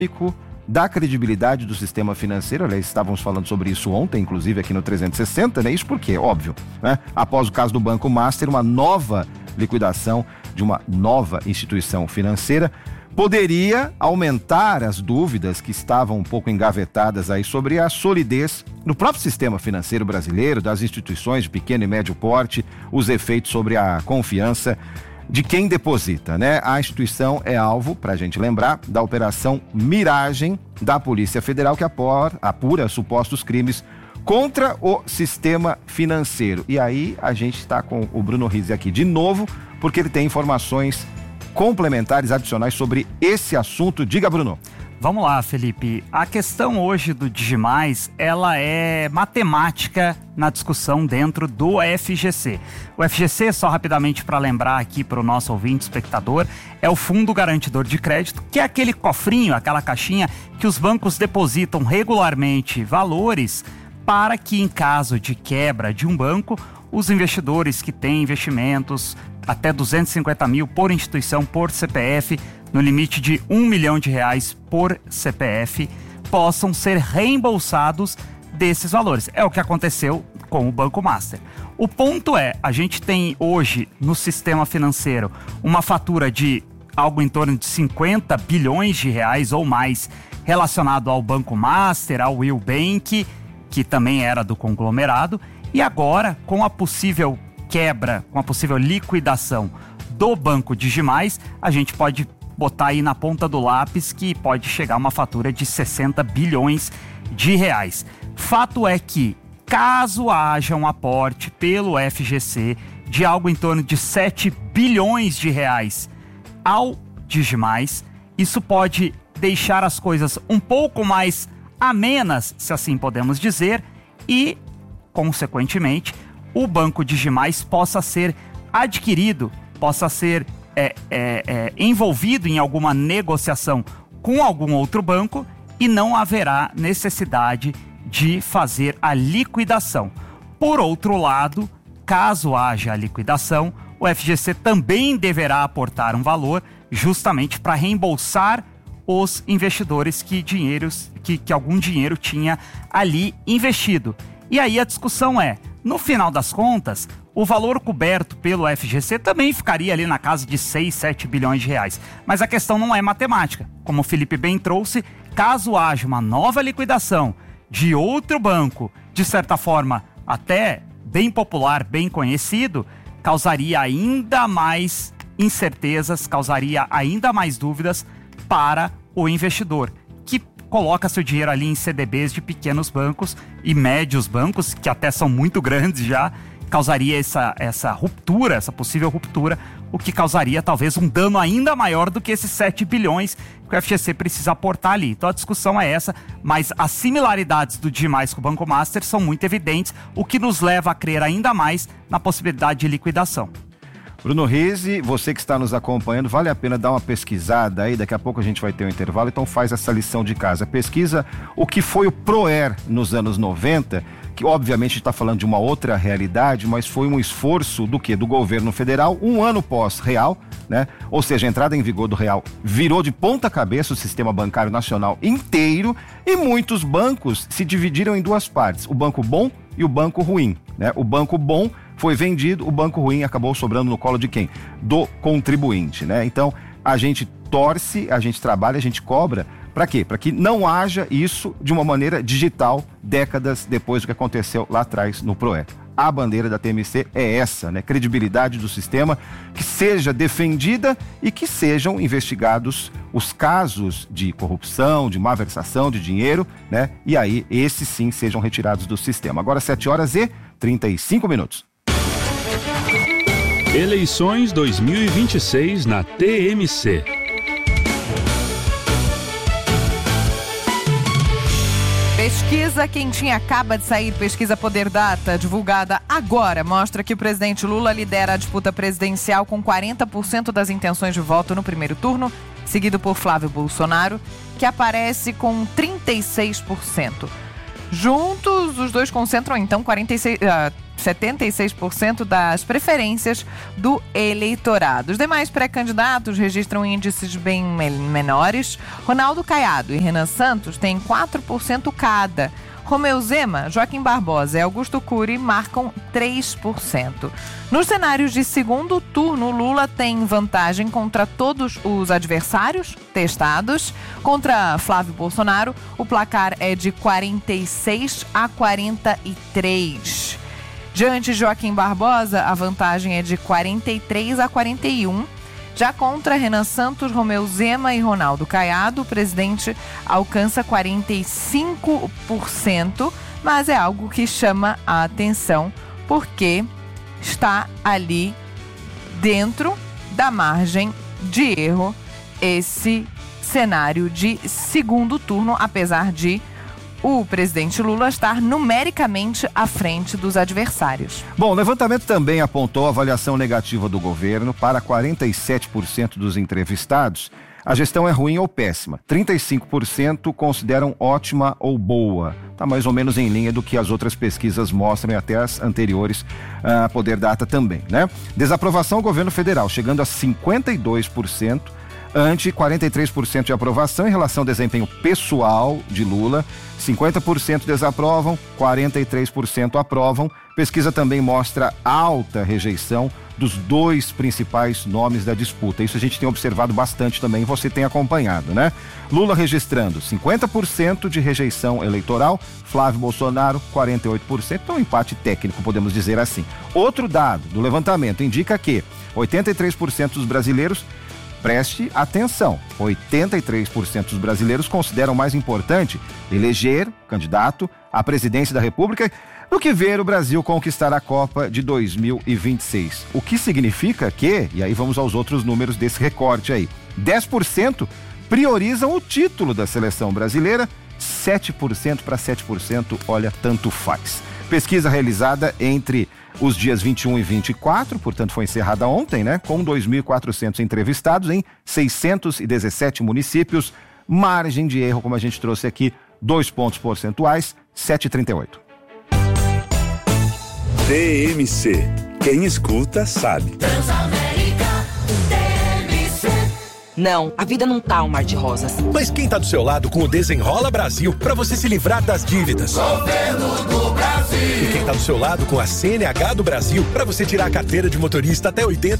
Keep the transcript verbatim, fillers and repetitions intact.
da credibilidade do sistema financeiro. Aliás, estávamos falando sobre isso ontem, inclusive aqui no trezentos e sessenta, né? Isso porque, óbvio, né? Após o caso do Banco Master, uma nova liquidação de uma nova instituição financeira poderia aumentar as dúvidas que estavam um pouco engavetadas aí sobre a solidez no próprio sistema financeiro brasileiro, das instituições de pequeno e médio porte, os efeitos sobre a confiança de quem deposita, né? A instituição é alvo, para a gente lembrar, da Operação Miragem da Polícia Federal, que apura, apura supostos crimes contra o sistema financeiro. E aí a gente está com o Bruno Rizzi aqui de novo, porque ele tem informações complementares, adicionais sobre esse assunto. Diga, Bruno. Vamos lá, Felipe. A questão hoje do Digimais, ela é matemática na discussão dentro do F G C. O F G C, só rapidamente para lembrar aqui para o nosso ouvinte, espectador, é o Fundo Garantidor de Crédito, que é aquele cofrinho, aquela caixinha que os bancos depositam regularmente valores para que, em caso de quebra de um banco, os investidores que têm investimentos até duzentos e cinquenta mil por instituição, por C P F, no limite de um milhão de reais por C P F, possam ser reembolsados desses valores. É o que aconteceu com o Banco Master. O ponto é, a gente tem hoje no sistema financeiro uma fatura de algo em torno de cinquenta bilhões de reais ou mais relacionado ao Banco Master, ao Will Bank, que também era do conglomerado, e agora, com a possível quebra, com a possível liquidação do Banco Digimais, a gente pode botar aí na ponta do lápis que pode chegar a uma fatura de sessenta bilhões de reais. Fato é que, caso haja um aporte pelo F G C de algo em torno de sete bilhões de reais ao Digimais, isso pode deixar as coisas um pouco mais amenas, se assim podemos dizer, e, consequentemente, o Banco Digimais possa ser adquirido, possa ser é, é, é, envolvido em alguma negociação com algum outro banco e não haverá necessidade de fazer a liquidação. Por outro lado, caso haja a liquidação, o F G C também deverá aportar um valor justamente para reembolsar os investidores que, dinheiros, que, que algum dinheiro tinha ali investido. E aí a discussão é, no final das contas, o valor coberto pelo F G C também ficaria ali na casa de seis, sete bilhões de reais. Mas a questão não é matemática. Como o Felipe bem trouxe, caso haja uma nova liquidação de outro banco, de certa forma até bem popular, bem conhecido, causaria ainda mais incertezas, causaria ainda mais dúvidas para o investidor, que coloca seu dinheiro ali em C D Bs de pequenos bancos e médios bancos, que até são muito grandes já, causaria essa, essa ruptura, essa possível ruptura, o que causaria talvez um dano ainda maior do que esses sete bilhões que o F G C precisa aportar ali. Então a discussão é essa, mas as similaridades do Digimais com o Banco Master são muito evidentes, o que nos leva a crer ainda mais na possibilidade de liquidação. Bruno Rizzi, você que está nos acompanhando, vale a pena dar uma pesquisada aí, daqui a pouco a gente vai ter um intervalo, então faz essa lição de casa. Pesquisa o que foi o PROER nos anos noventa, que obviamente está falando de uma outra realidade, mas foi um esforço do quê? Do governo federal, um ano pós-real, né? Ou seja, a entrada em vigor do real virou de ponta cabeça o sistema bancário nacional inteiro e muitos bancos se dividiram em duas partes, o banco bom e o banco ruim, né? O banco bom foi vendido, o banco ruim acabou sobrando no colo de quem? Do contribuinte, né? Então, a gente torce, a gente trabalha, a gente cobra, para quê? Para que não haja isso de uma maneira digital, décadas depois do que aconteceu lá atrás no PROER. A bandeira da T M C é essa, né? Credibilidade do sistema, que seja defendida e que sejam investigados os casos de corrupção, de malversação de dinheiro, né? E aí, esses sim sejam retirados do sistema. Agora, sete horas e trinta e cinco minutos. Eleições dois mil e vinte e seis na T M C. Pesquisa quentinha acaba de sair, pesquisa Poder Data, divulgada agora, mostra que o presidente Lula lidera a disputa presidencial com quarenta por cento das intenções de voto no primeiro turno, seguido por Flávio Bolsonaro, que aparece com trinta e seis por cento. Juntos, os dois concentram então quarenta e seis, uh, setenta e seis por cento das preferências do eleitorado. Os demais pré-candidatos registram índices bem menores. Ronaldo Caiado e Renan Santos têm quatro por cento cada. Romeu Zema, Joaquim Barbosa e Augusto Cury marcam três por cento. Nos cenários de segundo turno, Lula tem vantagem contra todos os adversários testados. Contra Flávio Bolsonaro, o placar é de quarenta e seis a quarenta e três. Diante de Joaquim Barbosa, a vantagem é de quarenta e três a quarenta e um. Já contra Renan Santos, Romeu Zema e Ronaldo Caiado, o presidente alcança quarenta e cinco por cento, mas é algo que chama a atenção porque está ali dentro da margem de erro esse cenário de segundo turno, apesar de o presidente Lula estar numericamente à frente dos adversários. Bom, o levantamento também apontou a avaliação negativa do governo para quarenta e sete por cento dos entrevistados. A gestão é ruim ou péssima. trinta e cinco por cento consideram ótima ou boa. Está mais ou menos em linha do que as outras pesquisas mostram e até as anteriores a Poder Data também, né? Desaprovação ao governo federal, chegando a cinquenta e dois por cento. Ante quarenta e três por cento de aprovação em relação ao desempenho pessoal de Lula, cinquenta por cento desaprovam, quarenta e três por cento aprovam. Pesquisa também mostra alta rejeição dos dois principais nomes da disputa. Isso a gente tem observado bastante também, você tem acompanhado, né? Lula registrando cinquenta por cento de rejeição eleitoral, Flávio Bolsonaro quarenta e oito por cento, então um empate técnico, podemos dizer assim. Outro dado do levantamento indica que oitenta e três por cento dos brasileiros, preste atenção, oitenta e três por cento dos brasileiros consideram mais importante eleger candidato à presidência da República do que ver o Brasil conquistar a Copa de dois mil e vinte e seis. O que significa que, e aí vamos aos outros números desse recorte aí, dez por cento priorizam o título da seleção brasileira, sete por cento para sete por cento, olha, tanto faz. Pesquisa realizada entre os dias vinte e um e vinte e quatro, portanto foi encerrada ontem, né? Com dois mil e quatrocentos entrevistados em seiscentos e dezessete municípios. Margem de erro, como a gente trouxe aqui, dois pontos percentuais, sete vírgula trinta e oito. T M C. Quem escuta sabe. Não, a vida não tá um mar de rosas. Mas quem tá do seu lado com o Desenrola Brasil pra você se livrar das dívidas? Governo do Brasil. E quem tá do seu lado com a C N H do Brasil pra você tirar a carteira de motorista até oitenta